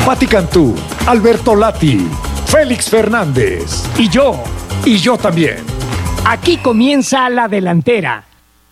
Pati Cantú, Alberto Lati, Félix Fernández y yo también. Aquí comienza La Delantera.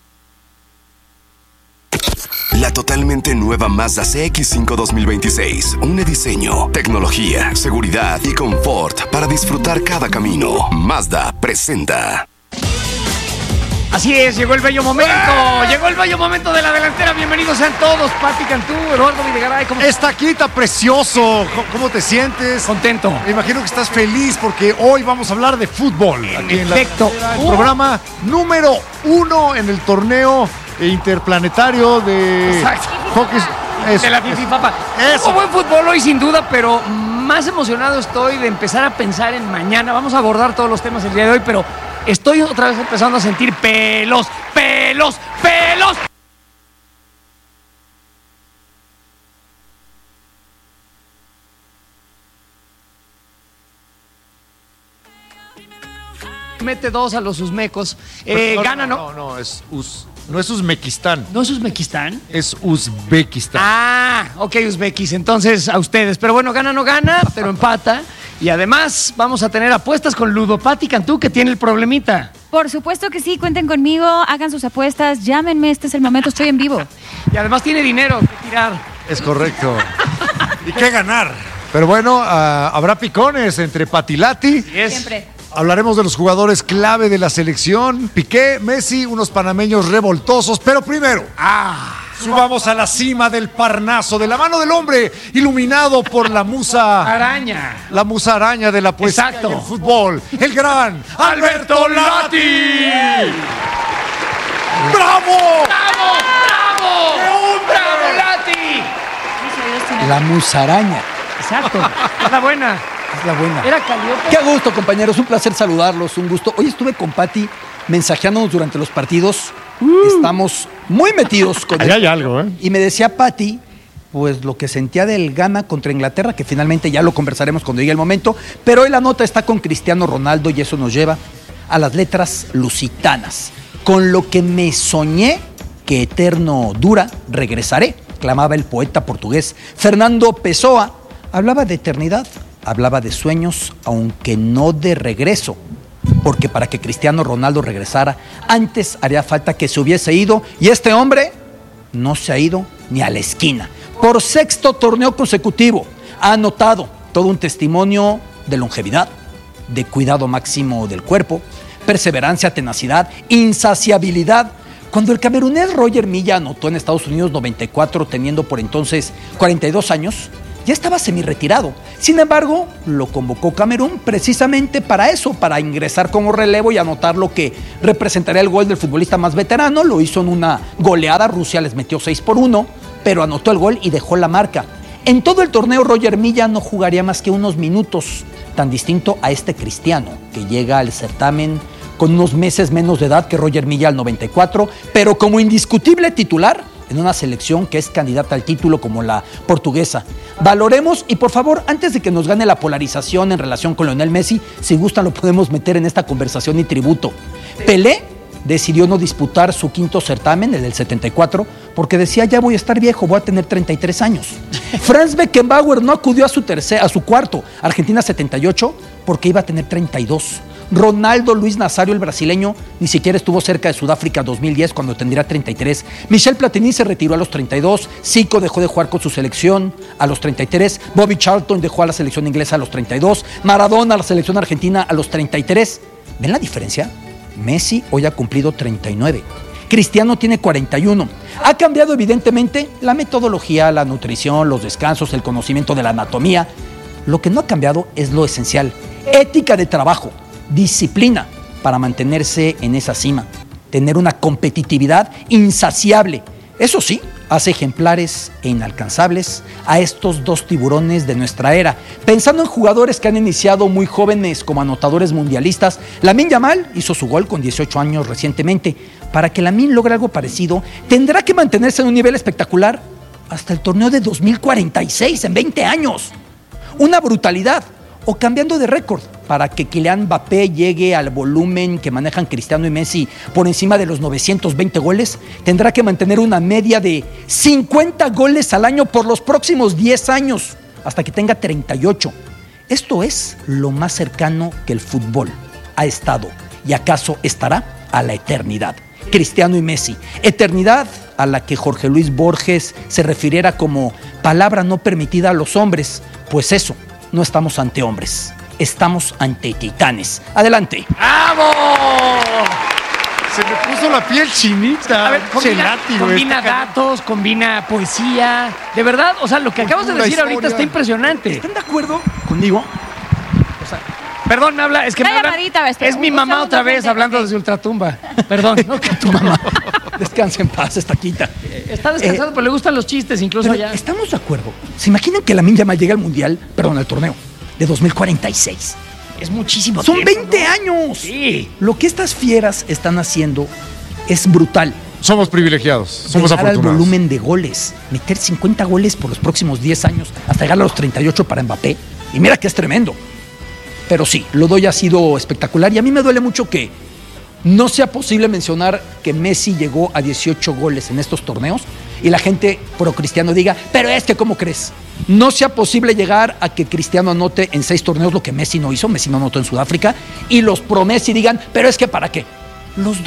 La totalmente nueva Mazda CX-5 2026. Un diseño, tecnología, seguridad y confort para disfrutar cada camino. Mazda presenta. Así es, llegó el bello momento. Llegó el bello momento de La Delantera. Bienvenidos sean todos. Pati Cantú, Eduardo Videgaray. ¿Cómo estás? Está aquí, está precioso. ¿Cómo te sientes? Contento. Me imagino que estás feliz porque hoy vamos a hablar de fútbol. Aquí Efecto. El programa número 1 en el torneo interplanetario de hockey. De la Fifi Papa. Eso. Buen fútbol hoy sin duda, pero más emocionado estoy de empezar a pensar en mañana. Vamos a abordar todos los temas el día de hoy, pero estoy otra vez empezando a sentir pelos. Mete 2 a los uzmecos. Gana, ¿no? No es Uzbekistán. ¿No es Uzbekistán? Es Uzbekistán. Ah, ok, Uzbekis. Entonces, a ustedes. Pero bueno, gana, no gana, pero empata. Y además, vamos a tener apuestas con Ludopati Cantú, que tiene el problemita. Por supuesto que sí, cuenten conmigo, hagan sus apuestas, llámenme, este es el momento, estoy en vivo. Y además tiene dinero que tirar. Es correcto. ¿Y qué ganar? Pero bueno, habrá picones entre Patilati. Siempre. Hablaremos de los jugadores clave de la selección. Piqué, Messi, unos panameños revoltosos. Pero primero, subamos a la cima del Parnaso, de la mano del hombre, iluminado por la musa Araña. La musa araña de la poesía Exacto. y el fútbol. El gran Alberto Lati. ¡Bravo! ¡Bravo, Lati! La musaraña. Exacto. Es la buena. Es la buena. Era Calliope. Qué gusto, compañeros. Un placer saludarlos. Un gusto. Hoy estuve con Pati mensajeándonos durante los partidos. Estamos muy metidos con Ahí hay algo, ¿eh? Y me decía Pati, pues lo que sentía del Ghana contra Inglaterra, que finalmente ya lo conversaremos cuando llegue el momento. Pero hoy la nota está con Cristiano Ronaldo y eso nos lleva a las letras lusitanas. Con lo que me soñé que eterno dura, regresaré, clamaba el poeta portugués Fernando Pessoa. Hablaba de eternidad, hablaba de sueños, aunque no de regreso. Porque para que Cristiano Ronaldo regresara, antes haría falta que se hubiese ido. Y este hombre no se ha ido ni a la esquina. Por 6º torneo consecutivo, ha anotado todo un testimonio de longevidad, de cuidado máximo del cuerpo, perseverancia, tenacidad, insaciabilidad. Cuando el camerunés Roger Milla anotó en Estados Unidos 94, teniendo por entonces 42 años, ya estaba semi-retirado. Sin embargo, lo convocó Camerún precisamente para eso, para ingresar como relevo y anotar lo que representaría el gol del futbolista más veterano. Lo hizo en una goleada. Rusia les metió 6-1, pero anotó el gol y dejó la marca. En todo el torneo, Roger Milla no jugaría más que unos minutos, tan distinto a este Cristiano, que llega al certamen con unos meses menos de edad que Roger Milla al 94, pero como indiscutible titular en una selección que es candidata al título como la portuguesa. Valoremos y por favor, antes de que nos gane la polarización en relación con Lionel Messi, si gustan lo podemos meter en esta conversación y tributo. Pelé decidió no disputar su 5º certamen, el del 74, porque decía, ya voy a estar viejo, voy a tener 33 años. Franz Beckenbauer no acudió a su 4º, Argentina 78, porque iba a tener 32. Ronaldo Luis Nazario, el brasileño, ni siquiera estuvo cerca de Sudáfrica 2010 cuando tendría 33. Michel Platini se retiró a los 32. Zico dejó de jugar con su selección a los 33. Bobby Charlton dejó a la selección inglesa a los 32. Maradona a la selección argentina a los 33. ¿Ven la diferencia? Messi hoy ha cumplido 39. Cristiano tiene 41. Ha cambiado evidentemente la metodología, la nutrición, los descansos, el conocimiento de la anatomía. Lo que no ha cambiado es lo esencial. Ética de trabajo. Disciplina para mantenerse en esa cima, tener una competitividad insaciable. Eso sí, hace ejemplares e inalcanzables a estos 2 tiburones de nuestra era. Pensando en jugadores que han iniciado muy jóvenes como anotadores mundialistas, Lamine Yamal hizo su gol con 18 años recientemente. Para que Lamine logre algo parecido, tendrá que mantenerse en un nivel espectacular hasta el torneo de 2046, en 20 años. Una brutalidad. O cambiando de récord, para que Kylian Mbappé llegue al volumen que manejan Cristiano y Messi por encima de los 920 goles, tendrá que mantener una media de 50 goles al año por los próximos 10 años. hasta que tenga 38. Esto es lo más cercano que el fútbol ha estado y acaso estará a la eternidad. Cristiano y Messi, eternidad a la que Jorge Luis Borges se refiriera como palabra no permitida a los hombres, pues eso, no estamos ante hombres, estamos ante titanes. Adelante. ¡Bravo! Se me puso la piel chinita. A ver, Chelati, güey, combina está datos, combina poesía. De verdad, o sea, lo que acabas de Cultura, decir ahorita historia. está impresionante. ¿Están de acuerdo conmigo? Perdón, me habla, es que Una me habla. llamadita, espera, Es mi un mamá segundo, otra vez gente, hablando ok. desde Ultratumba. Perdón. ¿no? Que Tu mamá. Descansa en paz, esta quita. Está descansado, pero le gustan los chistes, incluso Pero allá. estamos de acuerdo. ¿Se imaginan que Lamine Yamal llega al Mundial, al torneo de 2046? Es muchísimo Son tiempo, 20 ¿no? años. Sí. Lo que estas fieras están haciendo es brutal. Somos privilegiados, somos Llegar al afortunados. volumen de goles, meter 50 goles por los próximos 10 años, hasta llegar a los 38 para Mbappé. Y mira que es tremendo. Pero sí, lo doy ha sido espectacular. Y a mí me duele mucho que no sea posible mencionar que Messi llegó a 18 goles en estos torneos y la gente pro Cristiano diga, pero es que ¿cómo crees? No sea posible llegar a que Cristiano anote en 6 torneos lo que Messi no hizo, Messi no anotó en Sudáfrica, y los pro Messi digan, pero es que ¿para qué? Los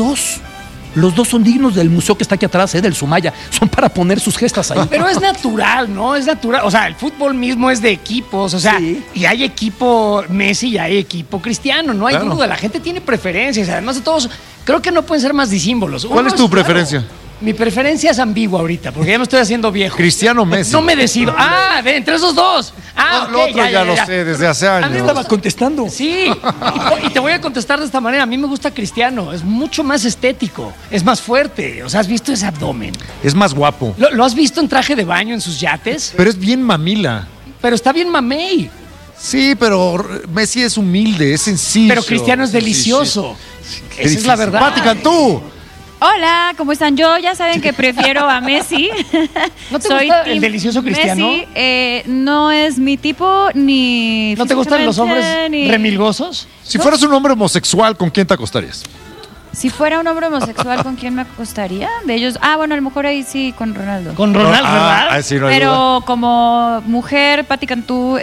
dos son dignos del museo que está aquí atrás, del Sumaya, son para poner sus gestas ahí. Pero es natural, ¿no? Es natural. O sea, el fútbol mismo es de equipos. O sea, Sí. y hay equipo Messi y hay equipo Cristiano. No hay Claro. duda. La gente tiene preferencias. Además de todos, creo que no pueden ser más disímbolos. ¿Cuál es tu preferencia? Mi preferencia es ambigua ahorita, porque ya me estoy haciendo viejo. Cristiano Messi. No me decido. Ah, entre esos dos. Ah, Lo ok, otro ya lo sé desde hace A mí me años. Estaba contestando. Sí, y te voy a contestar de esta manera. A mí me gusta Cristiano, es mucho más estético, es más fuerte. O sea, ¿has visto ese abdomen? Es más guapo. ¿Lo has visto en traje de baño en sus yates? Pero es bien mamila. Pero está bien mamey. Sí, pero Messi es humilde, es sencillo. Pero Cristiano es delicioso. Esa es la verdad. Pati Cantú. Hola, ¿cómo están? Yo ya saben que prefiero a Messi. ¿No te gusta el team delicioso Cristiano? Messi, no es mi tipo ni. ¿No te gustan los hombres físicamente, ni- remilgosos? Si fueras un hombre homosexual, ¿con quién te acostarías? Si fuera un hombre homosexual, ¿con quién me acostaría? De ellos. Ah, bueno, a lo mejor ahí sí con Ronaldo. Con Ronaldo, ¿verdad? Sí, no hay duda. Pero como mujer, Pati Cantú,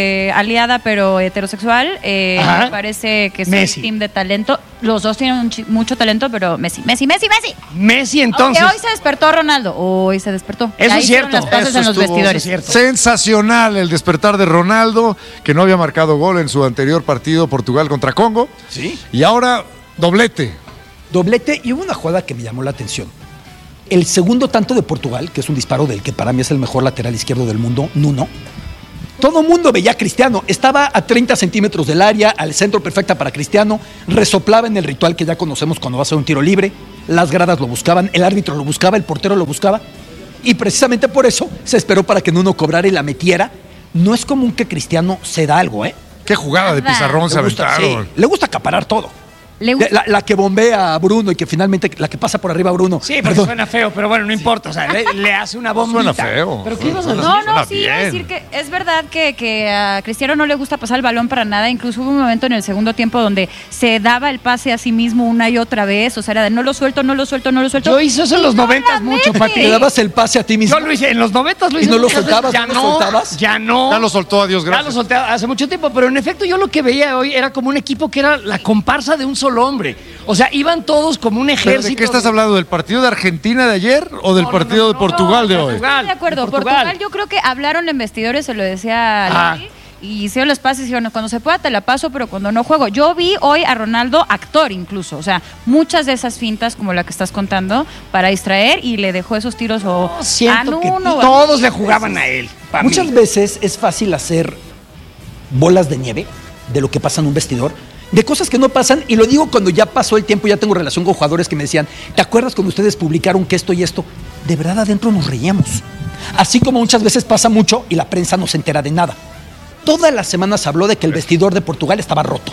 aliada pero heterosexual, Ajá. me parece que soy Messi. team de talento. Los dos tienen mucho talento, pero Messi. Messi, entonces. Aunque hoy se despertó Ronaldo. Hoy se despertó. Eso Ya es hicieron cierto. las paces Eso en los estuvo- vestidores. eso es cierto. Sensacional el despertar de Ronaldo, que no había marcado gol en su anterior partido Portugal contra Congo. Sí. Y ahora doblete. Doblete, y hubo una jugada que me llamó la atención. El segundo tanto de Portugal, que es un disparo del que para mí es el mejor lateral izquierdo del mundo, Nuno. Todo el mundo veía a Cristiano. Estaba a 30 centímetros del área, al centro perfecta para Cristiano. Resoplaba en el ritual que ya conocemos cuando va a hacer un tiro libre. Las gradas lo buscaban, el árbitro lo buscaba, el portero lo buscaba. Y precisamente por eso se esperó para que Nuno cobrara y la metiera. No es común que Cristiano se da algo, ¿eh? Qué jugada de Nada. pizarrón se Le gusta, aventaron. sí, le gusta acaparar todo. Le gusta- La que bombea a Bruno y que finalmente la que pasa por arriba a Bruno. Sí, porque suena feo, pero bueno, no importa. O sea, le hace una bombita. Suena feo. ¿Pero qué ibas a decir? No, Suena sí, iba a bien. decir que es verdad que a Cristiano no le gusta pasar el balón para nada. Incluso hubo un momento en el segundo tiempo donde se daba el pase a sí mismo una y otra vez. O sea, era de no lo suelto. Yo hice eso en los Y no 90 la mucho, mete. Pati. Te dabas el pase a ti mismo. Yo lo hice en los 90 lo ¿Y hice. no lo muchas soltabas? veces. ¿No lo soltabas? Ya no. Ya lo soltó, adiós, Ya lo gracias. solté hace mucho tiempo, pero en efecto yo lo que veía hoy era como un equipo que era la comparsa de un solo hombre. O sea, iban todos como un ¿Pero ejército. ¿De qué estás hablando? ¿Del partido de Argentina de ayer o del No, partido no, de no, Portugal de hoy? Portugal. De acuerdo, de Portugal yo creo que hablaron en vestidores, se lo decía Ah. Lali, y hicieron los pases y dijeron, cuando se pueda te la paso, pero cuando no juego. Yo vi hoy a Ronaldo actor incluso, o sea, muchas de esas fintas como la que estás contando para distraer y le dejó esos tiros o Siento que Nuno, todos le jugaban a él. pa' Muchas mí. veces es fácil hacer bolas de nieve de lo que pasa en un vestidor, de cosas que no pasan, y lo digo cuando ya pasó el tiempo, ya tengo relación con jugadores que me decían, ¿te acuerdas cuando ustedes publicaron que esto y esto? De verdad adentro nos reíamos. Así como muchas veces pasa mucho y la prensa no se entera de nada. Todas las semanas se habló de que el vestidor de Portugal estaba roto.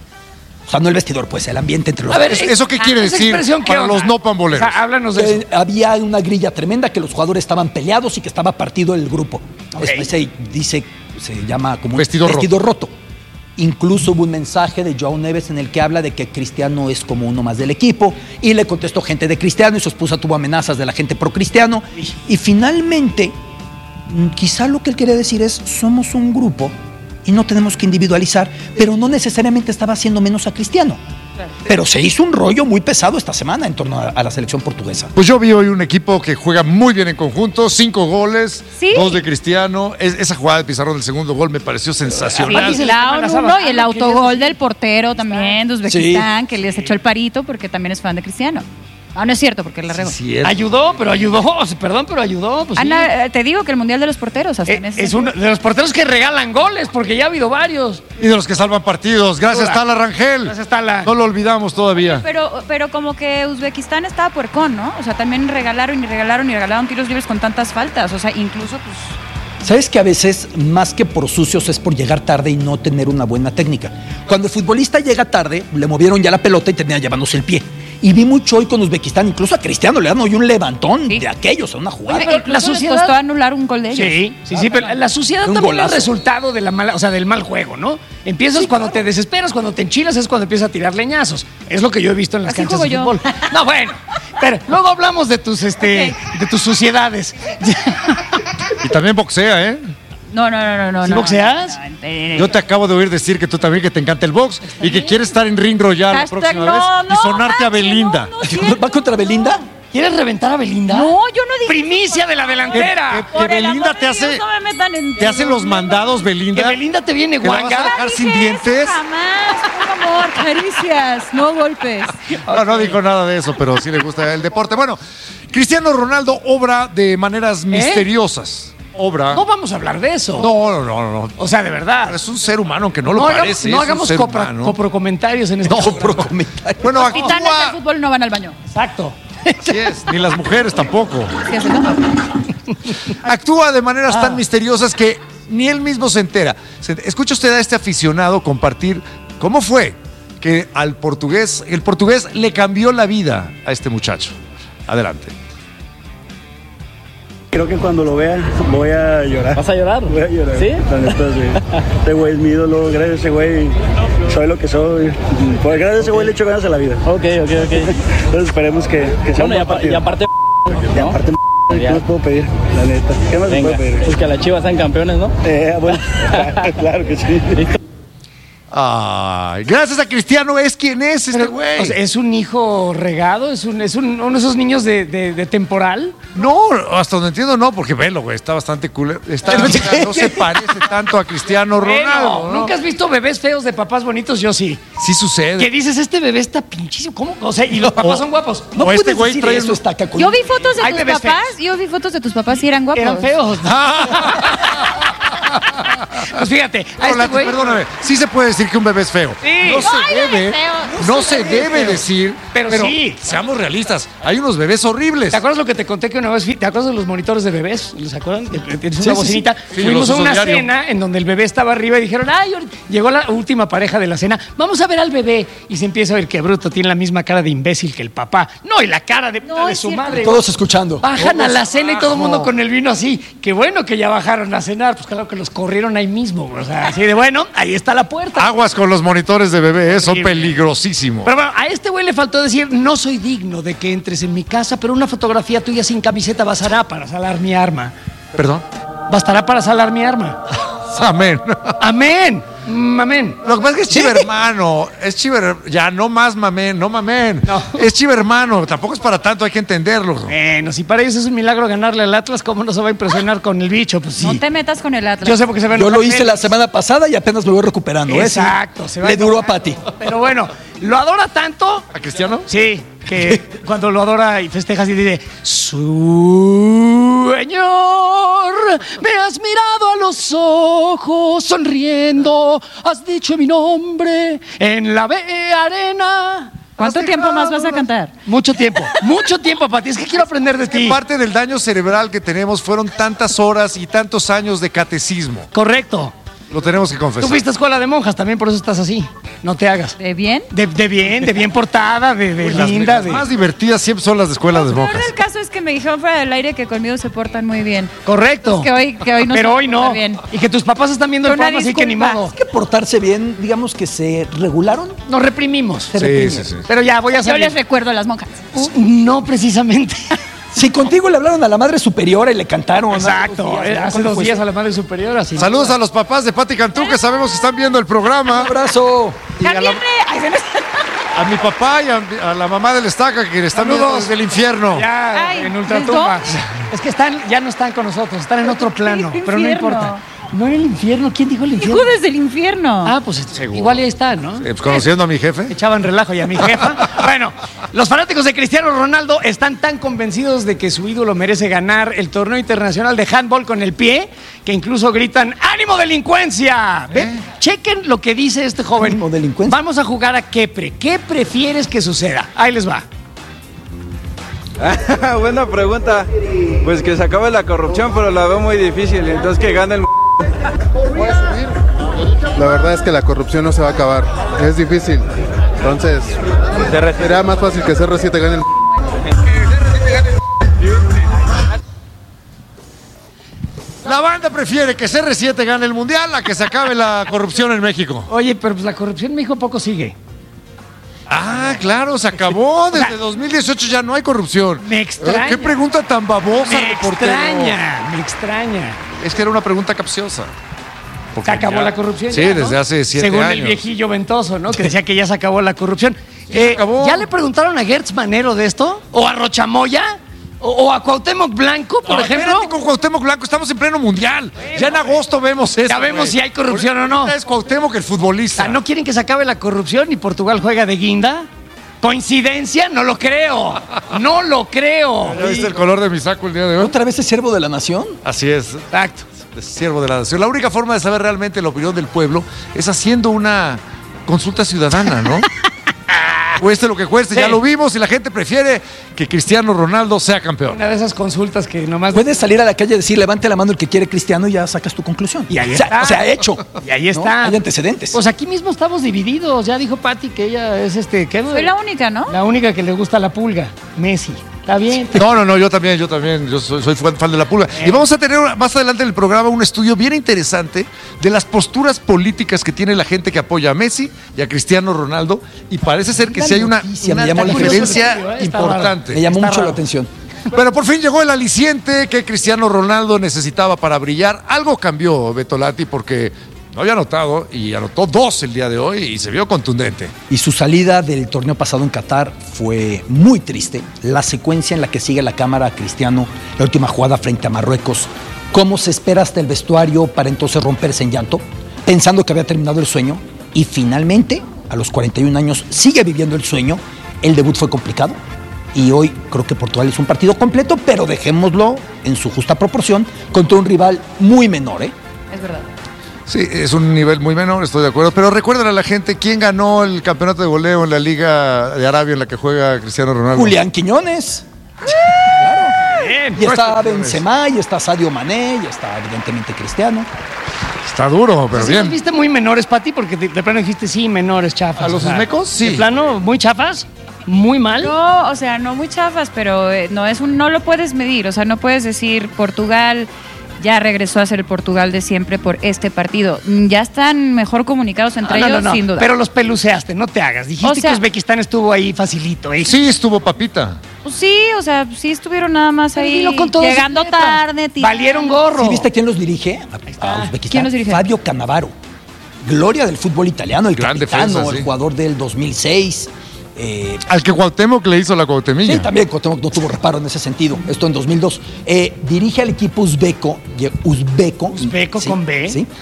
O sea, no el vestidor, pues el ambiente entre los A ver, ¿Eso qué quiere esa decir expresión, ¿qué para onda? los no pamboleros? O sea, háblanos de eso. Había una grilla tremenda, que los jugadores estaban peleados y que estaba partido el grupo. Ok. Después se llama como Vestido roto. Incluso hubo un mensaje de Joao Neves en el que habla de que Cristiano es como uno más del equipo, y le contestó gente de Cristiano y su esposa tuvo amenazas de la gente pro Cristiano, y finalmente Quizá lo que él quería decir es, somos un grupo y no tenemos que individualizar, pero no necesariamente estaba haciendo menos a Cristiano. Pero se hizo un rollo muy pesado esta semana en torno a la selección portuguesa. Pues yo vi hoy un equipo que juega muy bien en conjunto, 5 goles, ¿Sí? 2 de Cristiano. Esa jugada de Pizarro del segundo gol me pareció sensacional. Y el autogol del portero también de Uzbekistán, que les echó el parito porque también es fan de Cristiano. No es cierto, porque la regó. Sí, Ayudó, pero ayudó. Perdón, pero ayudó. Pues, Ana, te digo que el Mundial de los Porteros hasta en ese es uno de los porteros que regalan goles, porque ya ha habido varios. Y de los que salvan partidos. Gracias, Tala Rangel. Gracias, Tala. No lo olvidamos todavía. Pero como que Uzbekistán estaba puercón, ¿no? O sea, también regalaron tiros libres con tantas faltas. O sea, incluso, pues... ¿Sabes que a veces, más que por sucios, es por llegar tarde y no tener una buena técnica? Cuando el futbolista llega tarde, le movieron ya la pelota y tenía llevándose el pie. Y vi mucho hoy con Uzbekistán, incluso a Cristiano le dan hoy un levantón de aquellos, a una jugada. Oye, la sociedad les costó anular un gol de ellos. Sí, pero la suciedad también es resultado de del mal juego, ¿no? Empiezas cuando te desesperas, cuando te enchilas, es cuando empiezas a tirar leñazos. Es lo que yo he visto en las canchas de fútbol. No, bueno, pero luego hablamos de tus de tus suciedades. Y también boxea, ¿eh? No. ¿Sí boxeas? Yo te acabo de oír decir que tú también que te encanta el box y que quieres estar en Ring Royal la próxima vez y sonarte a Belinda. ¿Va contra Belinda? ¿Quieres reventar a Belinda? No, yo no dije. Primicia de la delantera. Que Belinda te hace los mandados, Belinda. Que Belinda te viene ¿Que la vas a guanga. dejar sin dientes? Jamás, por favor, caricias, no golpes. No dijo nada de eso, pero sí le gusta el deporte. Bueno, Cristiano Ronaldo obra de maneras misteriosas. No vamos a hablar de eso. No. O sea, de verdad. Es un ser humano, aunque no lo parece. No hagamos coprocomentarios en este coprocomentarios. Bueno, los titanes del fútbol no van al baño. Exacto. Así es, ni las mujeres tampoco. Sí, así no. Actúa de maneras tan misteriosas que ni él mismo se entera. Escucha usted a este aficionado compartir cómo fue que el portugués le cambió la vida a este muchacho. Adelante. Creo que cuando lo vea voy a llorar. ¿Vas a llorar? Voy a llorar. ¿Sí? La neta, sí. Este güey es mi ídolo, gracias a ese güey soy lo que soy. Pues gracias a ese güey le echo ganas a la vida. Ok. Entonces esperemos que sea un buen partido. Y aparte, Y aparte, ¿qué más puedo pedir? La neta. ¿Qué más venga, puedo pedir? pues que las Chivas sean campeones, ¿no? Bueno, claro que sí. Ay, gracias a Cristiano es quien es este güey. O sea, ¿es un hijo regado? ¿Es uno de esos niños de temporal? No, hasta donde entiendo no, porque velo, güey, está bastante cool. No se parece tanto a Cristiano Ronaldo. Bueno, ¿nunca has visto bebés feos de papás bonitos? Yo sí. Sí sucede. ¿Qué dices? Este bebé está pinchísimo. ¿Cómo? O sea, y los papás son guapos. No O este puedes güey decir trae eso, estaca. Yo vi fotos de Hay tus bebés papás. feos. Yo vi fotos de tus papás y eran guapos. Eran feos. Pues fíjate, a este güey... Perdóname, sí se puede decir que un bebé es feo. Sí. No se debe decir, pero sí. Seamos realistas, hay unos bebés horribles. ¿Te acuerdas lo que te conté que una vez ¿te acuerdas de los monitores de bebés? ¿Los acuerdan? Tienes Sí, una sí, bocinita. sí. Sí, Fuimos los a una uso diario. cena en donde el bebé estaba arriba y dijeron, llegó la última pareja de la cena, vamos a ver al bebé. Y se empieza a ver que bruto, tiene la misma cara de imbécil que el papá. No, y la cara de su madre. Todos escuchando. Bajan a la cena y todo el mundo con el vino así. Qué bueno que ya bajaron a cenar. Pues claro que los corrieron ahí mismo. O sea, así de bueno, ahí está la puerta. Aguas con los monitores de bebé, son peligrosísimos. Pero bueno, a este güey le faltó decir, no soy digno de que entres en mi casa, pero una fotografía tuya sin camiseta bastará para salar mi arma. ¿Perdón? Bastará para salar mi arma. Amén. Amén. Amén. Lo que pasa es que es chivermano. Es ya, no más mamén, no mamén. No. Es chivermano, tampoco es para tanto, hay que entenderlo. Bueno, si para ellos es un milagro ganarle al Atlas, ¿cómo no se va a impresionar con el bicho? Pues sí. No te metas con el Atlas. Yo sé porque se ven. Yo lo hice la semana pasada y apenas me voy recuperando. Exacto. Sí. Le duró a Pati. Pero bueno, lo adora tanto. ¿A Cristiano? Sí, que cuando lo adora y festeja así dice, Señor, me has mirado a los ojos sonriendo, has dicho mi nombre en la arena. ¿Cuánto tiempo más vas a cantar? Mucho tiempo, Pati, es que quiero aprender de ti. Parte del daño cerebral que tenemos fueron tantas horas y tantos años de catecismo. Correcto. Lo tenemos que confesar. Tú fuiste a escuela de monjas, también por eso estás así. No te hagas. ¿De bien? De bien portada, de linda. Las más divertidas siempre son las de escuelas de Lo peor monjas. del caso es que me dijeron fuera del aire que conmigo se portan muy bien. Correcto. Que hoy no pero se hoy no. portan bien. Y que tus papás están viendo el Una programa, así que ni disculpa. modo. Es que portarse bien, digamos que se regularon. Nos reprimimos. Se reprimen. Sí. Pero ya voy a Yo salir. les recuerdo a las monjas. No precisamente. Si contigo le hablaron a la Madre Superiora y le cantaron. Exacto, hace 2 días a la Madre Superiora. Saludos a los papás de Pati Cantú, que sabemos que están viendo el programa. Un abrazo. Y a mi papá y a la mamá del Estaca, que están viendo desde el infierno. Ya, en Ultratumba. Es que ya no están con nosotros, están en otro plano, pero no importa. No en el infierno, ¿quién dijo el infierno? Dijo desde el infierno. Ah, pues igual ya está, ¿no? Pues conociendo a mi jefe. Echaban relajo y a mi jefa. Bueno, los fanáticos de Cristiano Ronaldo están tan convencidos de que su ídolo merece ganar el torneo internacional de handball con el pie, que incluso gritan ¡ánimo delincuencia! ¿Ven? Chequen lo que dice este joven. ¿Ánimo delincuencia? Vamos a jugar a Kepre. ¿Qué prefieres que suceda? Ahí les va. Buena pregunta. Pues que se acabe la corrupción, pero la veo muy difícil. Entonces que gane el... La verdad es que la corrupción no se va a acabar. Es difícil. Entonces, será más fácil que CR7 gane el... La banda prefiere que CR7 gane el Mundial a que se acabe la corrupción en México. Oye, pero pues la corrupción en México poco sigue. Ah, claro, se acabó. Desde 2018 ya no hay corrupción. Me extraña. ¿Qué pregunta tan babosa, reportero? Me extraña. Es que era una pregunta capciosa. Se acabó la corrupción. Sí, ya, ¿no? desde hace 7 Según años. el viejillo ventoso, ¿no? Que decía que ya se acabó la corrupción. acabó. ¿Ya le preguntaron a Gertz Manero de esto? ¿O a Rochamoya? ¿O a Cuauhtémoc Blanco, por ejemplo? Espérate con Cuauhtémoc Blanco, estamos en pleno mundial. Ya en agosto vemos eso. Ya vemos si hay corrupción o no. Es Cuauhtémoc el futbolista. ¿No quieren que se acabe la corrupción y Portugal juega de guinda? ¿Coincidencia? No lo creo. No lo creo. ¿Ya viste el color de mi saco el día de hoy? ¿Otra vez es siervo de la nación? Así es. Exacto. Es siervo de la nación. La única forma de saber realmente la opinión del pueblo es haciendo una consulta ciudadana, ¿no? Cueste lo que cueste, sí. Ya lo vimos y la gente prefiere que Cristiano Ronaldo sea campeón. Una de esas consultas que nomás... Puedes salir a la calle y decir, levante la mano el que quiere Cristiano y ya sacas tu conclusión. Y ahí está. O sea, hecho. Y ahí está. ¿No? Hay antecedentes. Pues aquí mismo estamos divididos. Ya dijo Pati que ella es ¿qué? Soy la única, ¿no? La única que le gusta la pulga. Messi. Está bien. No, yo también. Yo soy fan de la pulga. Y vamos a tener más adelante en el programa un estudio bien interesante de las posturas políticas que tiene la gente que apoya a Messi y a Cristiano Ronaldo. Y parece ser que sí hay una diferencia importante. Me llamó mucho la atención. Pero por fin llegó el aliciente que Cristiano Ronaldo necesitaba para brillar. Algo cambió, Betolati, porque no había anotado y anotó 2 el día de hoy y se vio contundente. Y su salida del torneo pasado en Qatar fue muy triste. La secuencia en la que sigue la cámara a Cristiano, la última jugada frente a Marruecos, cómo se espera hasta el vestuario para entonces romperse en llanto, pensando que había terminado el sueño y finalmente, a los 41 años, sigue viviendo el sueño. El debut fue complicado y hoy creo que Portugal es un partido completo, pero dejémoslo en su justa proporción contra un rival muy menor, ¿eh? Es verdad. Sí, es un nivel muy menor, estoy de acuerdo. Pero recuerden a la gente, ¿quién ganó el campeonato de goleo en la Liga de Arabia en la que juega Cristiano Ronaldo? Julián Quiñones. Claro. Bien, Y está Benzema, y está Sadio Mané, y está evidentemente Cristiano. Está duro, pero ¿Sí bien. los viste muy menores, Pati? Porque de plano dijiste sí, menores, chafas. ¿A los uzbecos? Sí. ¿De plano muy chafas? ¿Muy mal? No, o sea, no muy chafas, pero no lo puedes medir. O sea, no puedes decir Portugal ya regresó a ser el Portugal de siempre por este partido. Ya están mejor comunicados entre ellos, sin duda. Pero los peluceaste, no te hagas. Dijiste que Uzbekistán estuvo ahí facilito. Sí, estuvo papita. Pues sí, o sea, sí estuvieron nada más ahí llegando tarde. Valieron gorro. ¿Sí viste quién los dirige? A Uzbekistán. ¿Quién los dirige? Fabio Cannavaro. Gloria del fútbol italiano, el gran capitano, defensa, sí. El jugador del 2006. Al que Cuauhtémoc le hizo la Cuauhtemilla. Sí, también Cuauhtémoc no tuvo reparo en ese sentido. Esto en 2002. Dirige al equipo uzbeco. ¿Uzbeco sí, con B? Sí.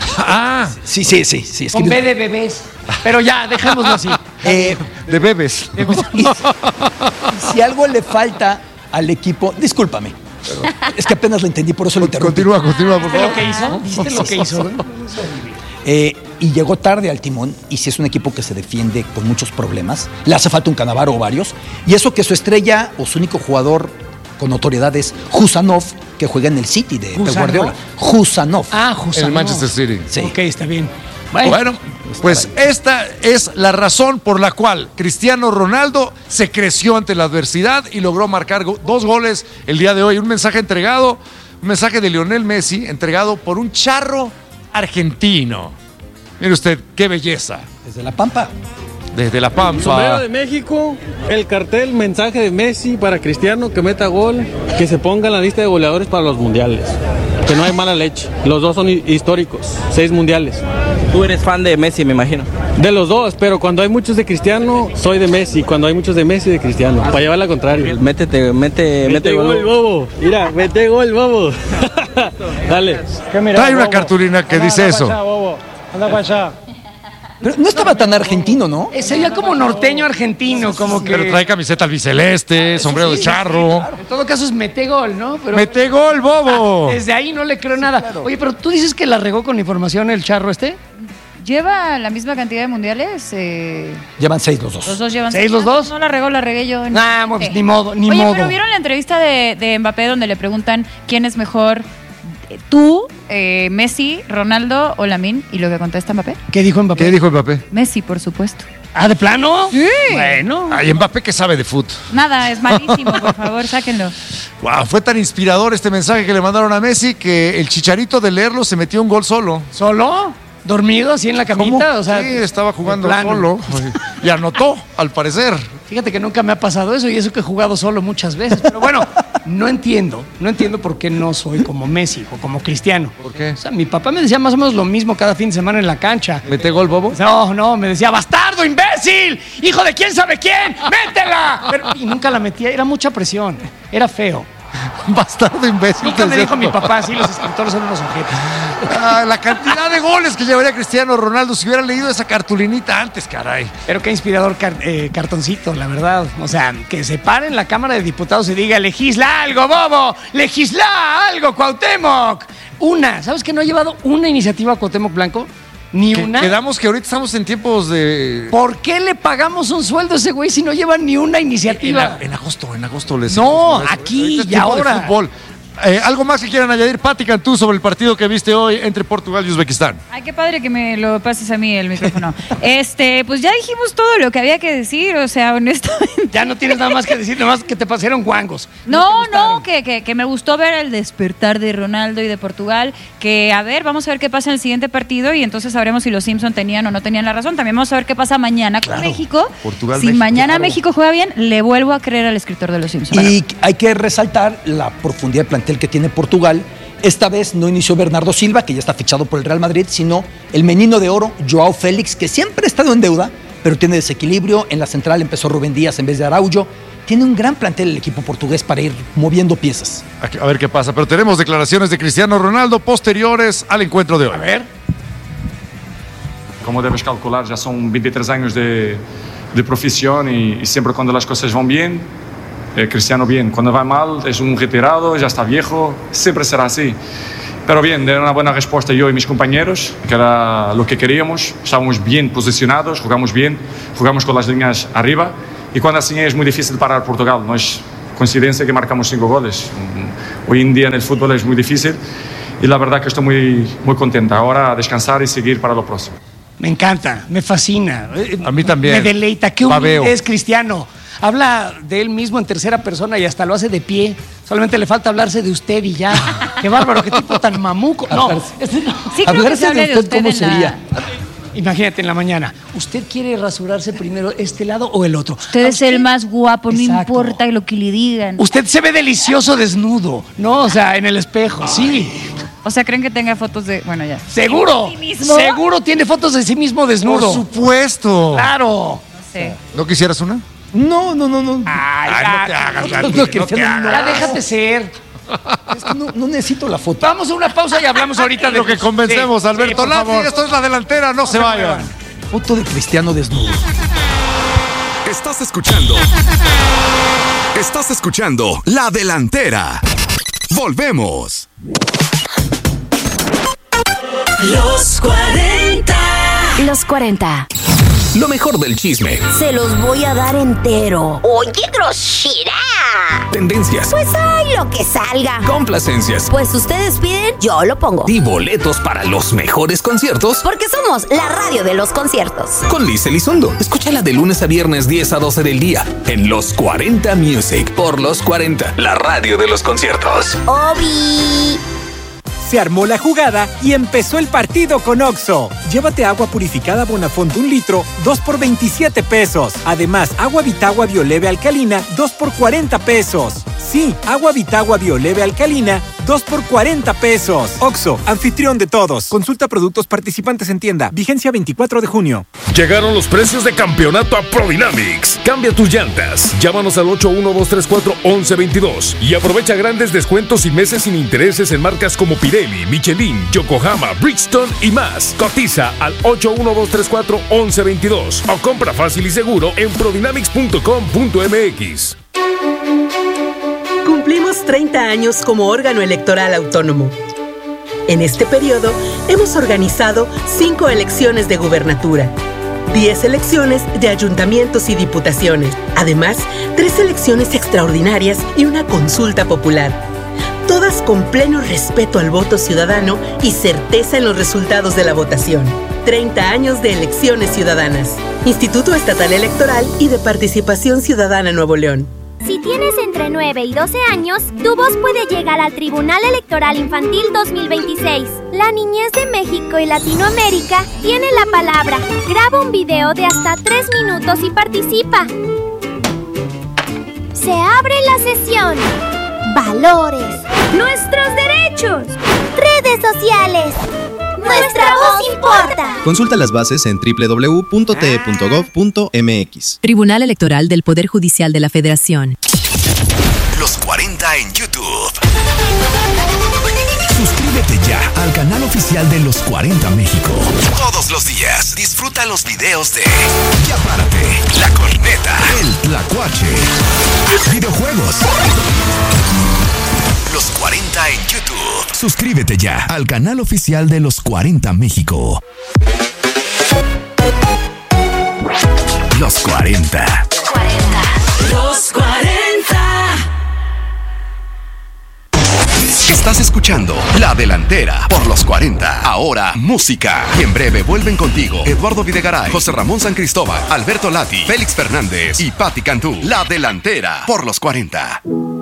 Sí. Con B de bebés. Pero ya, dejémoslo así. De bebés. Y si algo le falta al equipo, discúlpame. Es que apenas lo entendí, por eso lo interrumpí. Continúa, por favor. ¿Lo que hizo? ¿Viste lo que hizo? Y llegó tarde al timón, y si es un equipo que se defiende con muchos problemas, le hace falta un Cannavaro o varios, y eso que su estrella o su único jugador con notoriedad es Husanov, que juega en el City de Pep Guardiola. Husanov. Husanov. En el Manchester City. Sí. Ok, está bien. Bueno, pues esta es la razón por la cual Cristiano Ronaldo se creció ante la adversidad y logró marcar 2 goles el día de hoy. Un mensaje de Lionel Messi entregado por un charro argentino. Mire usted, qué belleza. Desde La Pampa. desde La Pampa. Sombrero de México, el cartel, mensaje de Messi para Cristiano, que meta gol, que se ponga en la lista de goleadores para los mundiales. Que no hay mala leche. Los dos son históricos, 6 mundiales. Tú eres fan de Messi, me imagino. De los dos, pero cuando hay muchos de Cristiano, soy de Messi. Cuando hay muchos de Messi, de Cristiano. Para llevar la contraria. Mete gol, bobo. Mira, mete gol, bobo. Dale. Trae una cartulina que dice eso. Anda para allá. Pero no estaba tan argentino, ¿no? Sería como norteño argentino, como que... Pero trae camiseta albiceleste, sombrero de charro. Claro. En todo caso es mete gol, ¿no? Pero... ¡Mete gol, bobo! Desde ahí no le creo nada. Claro. Oye, pero tú dices que la regó con información el charro este. ¿Lleva la misma cantidad de mundiales? Llevan 6 los dos. Los dos llevan 6 los dos. No la regó, la regué yo. Nah, pues ni modo, Oye, pero ¿vieron la entrevista de Mbappé donde le preguntan quién es mejor? ¿Tú, Messi, Ronaldo o Lamine? ¿Y lo que contesta Mbappé? ¿Qué dijo Mbappé? Messi, por supuesto. ¿Ah, de plano? Sí. Bueno. Ay, Mbappé que sabe de fútbol. Nada, es malísimo, por favor, sáquenlo. Wow, fue tan inspirador este mensaje que le mandaron a Messi que el Chicharito de leerlo se metió un gol solo. ¿Solo? ¿Dormido así en la camita? ¿Cómo? O sea, sí, estaba jugando solo y anotó, al parecer. Fíjate que nunca me ha pasado eso y eso que he jugado solo muchas veces. Pero bueno, no entiendo por qué no soy como Messi o como Cristiano. ¿Por qué? O sea, mi papá me decía más o menos lo mismo cada fin de semana en la cancha. ¿Mete gol, bobo? No, me decía, bastardo, imbécil, hijo de quién sabe quién, métela. Y nunca la metía, era mucha presión, era feo. Bastardo imbécil. Nunca me dijo mi papá, sí, los escritores son unos objetos. La cantidad de goles que llevaría Cristiano Ronaldo si hubiera leído esa cartulinita antes, caray. Pero qué inspirador cartoncito, la verdad. O sea, que se pare en la Cámara de Diputados y diga, legisla algo, bobo, legisla algo, Cuauhtémoc. ¿Sabes que no ha llevado una iniciativa a Cuauhtémoc Blanco? Ni una. Quedamos que ahorita estamos en tiempos de... ¿Por qué le pagamos un sueldo a ese güey si no lleva ni una iniciativa? En agosto les... No, aquí y ahora. De fútbol. ¿Algo más que quieran añadir, Pati Cantú, sobre el partido que viste hoy entre Portugal y Uzbekistán? Ay, qué padre que me lo pases a mí el micrófono. Pues ya dijimos todo lo que había que decir, o sea, honestamente. Ya no tienes nada más que decir, nada más que te pasaron guangos. No, que me gustó ver el despertar de Ronaldo y de Portugal, que vamos a ver qué pasa en el siguiente partido y entonces sabremos si los Simpson tenían o no tenían la razón. También vamos a ver qué pasa mañana con México. Portugal, si mañana México juega bien, le vuelvo a creer al escritor de los Simpson. Y hay que resaltar la profundidad del plantel que tiene Portugal. Esta vez no inició Bernardo Silva, que ya está fichado por el Real Madrid, sino el menino de oro, Joao Félix, que siempre ha estado en deuda, pero tiene desequilibrio. En la central empezó Rubén Díaz en vez de Araujo. Tiene un gran plantel el equipo portugués para ir moviendo piezas. A ver qué pasa, pero tenemos declaraciones de Cristiano Ronaldo posteriores al encuentro de hoy. A ver. Como debes calcular, ya son 23 años de profesión y siempre cuando las cosas van bien, Cristiano bien. Cuando va mal es un retirado, ya está viejo, siempre será así. Pero bien, de una buena respuesta yo y mis compañeros, que era lo que queríamos. Estábamos bien posicionados, jugamos bien, jugamos con las líneas arriba. Y cuando así es muy difícil parar Portugal, no es coincidencia que marcamos 5 goles. Hoy en día en el fútbol es muy difícil y la verdad que estoy muy, muy contenta. Ahora a descansar y seguir para lo próximo. Me encanta, me fascina. A mí también. Me deleita. Qué humilde es Cristiano. Habla de él mismo en tercera persona y hasta lo hace de pie. Solamente le falta hablarse de usted y ya. Qué bárbaro, qué tipo tan mamuco. No, sí, creo que se hable de usted. ¿Cómo sería? Imagínate en la mañana. ¿Usted quiere rasurarse primero este lado o el otro? Usted es el más guapo, no importa lo que le digan. Usted se ve delicioso desnudo, ¿no? O sea, en el espejo, sí. O sea, ¿creen que tenga fotos de...? Bueno, ya. ¿Seguro? ¿Sí mismo? Seguro tiene fotos de sí mismo desnudo. Por supuesto. Claro. No sé. ¿No quisieras una? No. Ay, no te hagas, no te hagas. Ya déjate ser. Es que no necesito la foto. Vamos a una pausa y hablamos ahorita de lo que convencemos, Alberto Lati. Esto es La Delantera, no se vayan. Foto de Cristiano desnudo. Estás escuchando La Delantera. Volvemos. Los 40. Los 40. Lo mejor del chisme. Se los voy a dar entero. ¡Oye, grosera! Tendencias. Pues hay lo que salga. Complacencias. Pues ustedes piden, yo lo pongo. Y boletos para los mejores conciertos. Porque somos la radio de los conciertos. Con Liz Elizondo. Escúchala de lunes a viernes 10 a 12 del día. En Los 40 Music. Por Los 40. La radio de los conciertos. Obi. Se armó la jugada y empezó el partido con OXXO. Llévate agua purificada Bonafont 1 litro, 2 por 27 pesos. Además, agua Vitagua Bioleve alcalina, 2 por 40 pesos. Sí, agua Vitagua Bioleve alcalina, 2 por 40 pesos. OXXO, anfitrión de todos. Consulta productos participantes en tienda. Vigencia 24 de junio. Llegaron los precios de campeonato a Prodynamics. Cambia tus llantas. Llámanos al 81234-1122 y aprovecha grandes descuentos y meses sin intereses en marcas como Pirelli, Michelin, Yokohama, Bridgestone y más. Cotiza al 81234-1122 o compra fácil y seguro en prodynamics.com.mx. Cumplimos 30 años como órgano electoral autónomo. En este periodo hemos organizado 5 elecciones de gubernatura, 10 elecciones de ayuntamientos y diputaciones, además 3 elecciones extraordinarias y una consulta popular. Todas con pleno respeto al voto ciudadano y certeza en los resultados de la votación. 30 años de elecciones ciudadanas. Instituto Estatal Electoral y de Participación Ciudadana Nuevo León. Si tienes entre 9 y 12 años, tu voz puede llegar al Tribunal Electoral Infantil 2026. La niñez de México y Latinoamérica tiene la palabra. Graba un video de hasta 3 minutos y participa. Se abre la sesión. Valores. Nuestros derechos. Redes sociales. Nuestra voz importa. Consulta las bases en www.te.gov.mx. Tribunal Electoral del Poder Judicial de la Federación. Los 40 en YouTube. Suscríbete ya al canal oficial de Los 40 México. Todos los días disfruta los videos de Ya Párate, La Corneta, El Tlacuache, videojuegos. Los 40 en YouTube. Suscríbete ya al canal oficial de Los 40 México. Los 40. Los 40. Estás escuchando La Delantera por Los 40. Ahora, música. Y en breve vuelven contigo Eduardo Videgaray, José Ramón San Cristóbal, Alberto Lati, Félix Fernández y Patti Cantú. La Delantera por Los 40.